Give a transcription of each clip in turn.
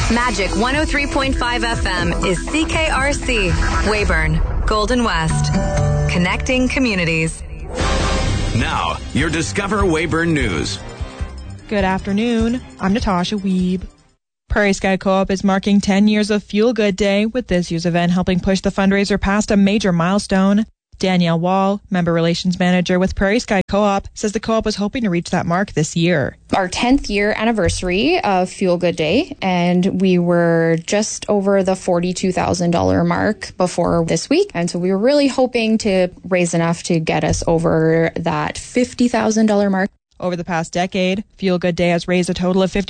Magic 103.5 FM is CKRC, Weyburn, Golden West. Connecting communities. Now, your Discover Weyburn News. Good afternoon. I'm Natasha Wiebe. Prairie Sky Co-op is marking 10 years of Fuel Good Day, with this year's event helping push the fundraiser past a major milestone. Danielle Wall, Member Relations Manager with Prairie Sky Co-op, says the co-op was hoping to reach that mark this year. Our 10th year anniversary of Fuel Good Day, and we were just over the $42,000 mark before this week. And so we were really hoping to raise enough to get us over that $50,000 mark. Over the past decade, Fuel Good Day has raised a total of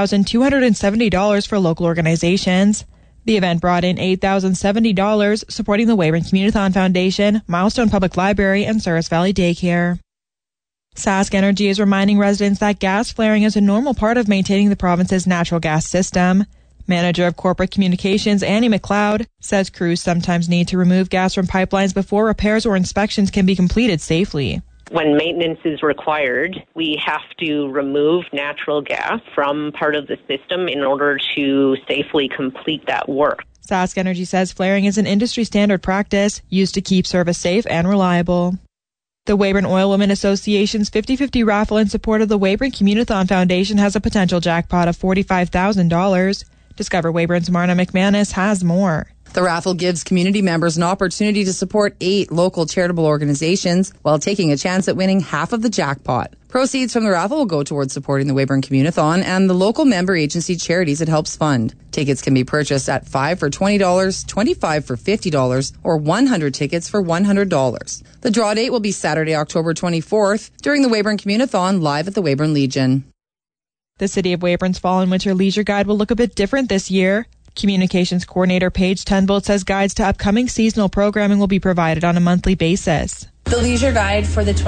$51,270 for local organizations. The event brought in $8,070, supporting the Weyburn Community-Thon Foundation, Milestone Public Library, and Souris Valley Daycare. Sask Energy is reminding residents that gas flaring is a normal part of maintaining the province's natural gas system. Manager of Corporate Communications, Annie McLeod, says crews sometimes need to remove gas from pipelines before repairs or inspections can be completed safely. When maintenance is required, we have to remove natural gas from part of the system in order to safely complete that work. Sask Energy says flaring is an industry standard practice used to keep service safe and reliable. The Weyburn Oil Women Association's 50-50 raffle in support of the Weyburn Community-Thon Foundation has a potential jackpot of $45,000. Discover Weyburn's Marna McManus has more. The raffle gives community members an opportunity to support 8 local charitable organizations while taking a chance at winning half of the jackpot. Proceeds from the raffle will go towards supporting the Weyburn Community-Thon and the local member agency charities it helps fund. Tickets can be purchased at $5 for $20, $25 for $50, or 100 tickets for $100. The draw date will be Saturday, October 24th during the Weyburn Community-Thon live at the Weyburn Legion. The City of Weyburn's Fall and Winter Leisure Guide will look a bit different this year. Communications Coordinator Paige Tenbolt says guides to upcoming seasonal programming will be provided on a monthly basis. The leisure guide for the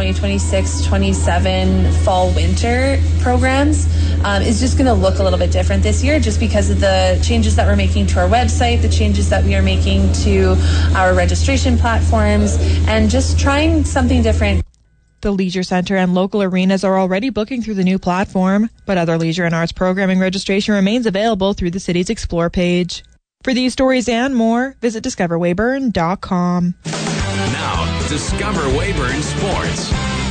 2026-27 fall-winter programs is just going to look a little bit different this year just because of the changes that we're making to our website, the changes that we are making to our registration platforms, and just trying something different. The Leisure Centre and local arenas are already booking through the new platform, but other leisure and arts programming registration remains available through the city's Explore page. For these stories and more, visit discoverweyburn.com. Now, Discover Weyburn Sports.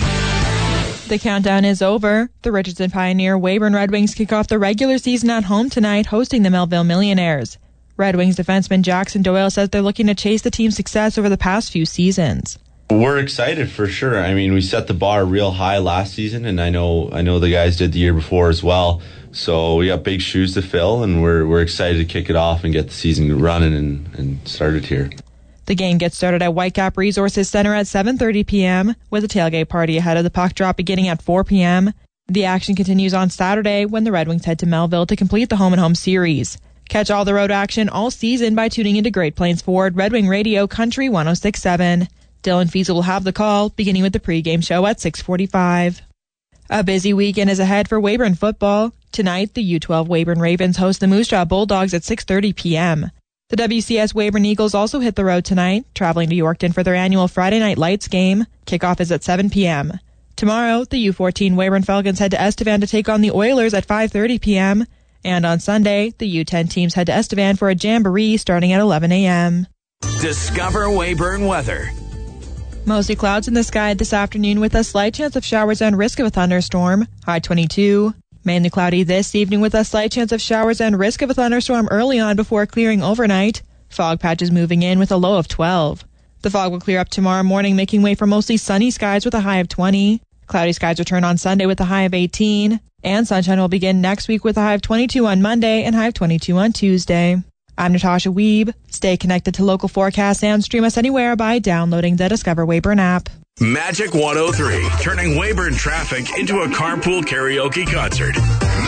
The countdown is over. The Richardson Pioneer Weyburn Red Wings kick off the regular season at home tonight, hosting the Melville Millionaires. Red Wings defenseman Jackson Doyle says they're looking to chase the team's success over the past few seasons. We're excited for sure. I mean, we set the bar real high last season, and I know the guys did the year before as well. So we got big shoes to fill, and we're excited to kick it off and get the season running and started here. The game gets started at Whitecap Resources Center at 7:30 p.m. with a tailgate party ahead of the puck drop beginning at 4 p.m. The action continues on Saturday when the Red Wings head to Melville to complete the home-and-home series. Catch all the road action all season by tuning into Great Plains Ford Red Wing Radio Country 106.7. Dylan Fiesel will have the call, beginning with the pregame show at 6:45. A busy weekend is ahead for Weyburn football. Tonight, the U12 Weyburn Ravens host the Moose Jaw Bulldogs at 6:30 p.m. The WCS Weyburn Eagles also hit the road tonight, traveling to Yorkton for their annual Friday Night Lights game. Kickoff is at 7 p.m. Tomorrow, the U14 Weyburn Falcons head to Estevan to take on the Oilers at 5:30 p.m. And on Sunday, the U10 teams head to Estevan for a jamboree starting at 11 a.m. Discover Weyburn weather. Mostly clouds in the sky this afternoon with a slight chance of showers and risk of a thunderstorm. High 22. Mainly cloudy this evening with a slight chance of showers and risk of a thunderstorm early on before clearing overnight. Fog patches moving in with a low of 12. The fog will clear up tomorrow morning, making way for mostly sunny skies with a high of 20. Cloudy skies return on Sunday with a high of 18. And sunshine will begin next week with a high of 22 on Monday and high of 22 on Tuesday. I'm Natasha Wiebe. Stay connected to local forecasts and stream us anywhere by downloading the Discover Weyburn app. Magic 103, turning Weyburn traffic into a carpool karaoke concert.